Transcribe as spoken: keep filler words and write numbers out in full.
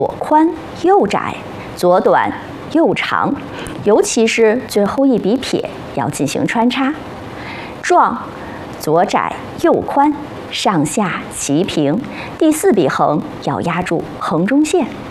左宽右窄，左短右长，尤其是最后一笔撇要进行穿插。状左窄右宽，上下齐平，第四笔横要压住横中线。